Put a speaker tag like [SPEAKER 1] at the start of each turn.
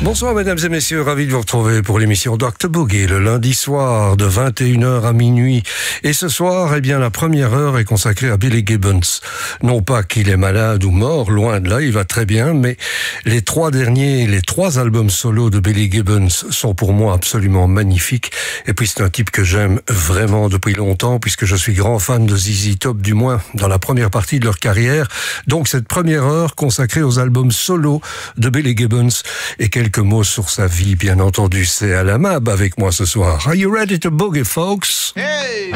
[SPEAKER 1] Bonsoir mesdames et messieurs, ravi de vous retrouver pour l'émission Dr Boogie le lundi soir de 21h à minuit. Et ce soir, la première heure est consacrée à Billy Gibbons. Non pas qu'il est malade ou mort, loin de là, il va très bien, mais les trois albums solo de Billy Gibbons sont pour moi absolument magnifiques. Et puis c'est un type que j'aime vraiment depuis longtemps, puisque je suis grand fan de ZZ Top, du moins dans la première partie de leur carrière. Donc cette première heure consacrée aux albums solo de Billy Gibbons et quelques mots sur sa vie, bien entendu. C'est Alamab avec moi ce soir. Are you ready to boogie, folks?
[SPEAKER 2] Hey!